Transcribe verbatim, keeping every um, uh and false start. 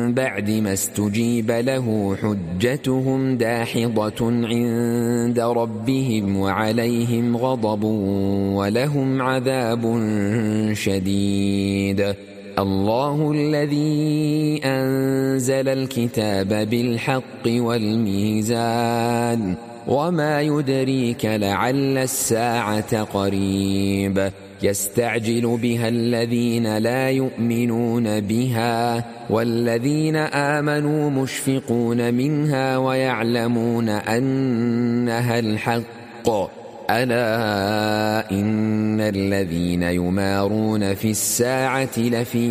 بعد ما استجيب له حجتهم داحضة عند ربهم وعليهم غضب ولهم عذاب شديد. الله الذي أنزل الكتاب بالحق والميزان وما يدريك لعل الساعة قريب. يستعجل بها الذين لا يؤمنون بها والذين آمنوا مشفقون منها ويعلمون أنها الحق. ألا إن الذين يمارون في الساعة لفي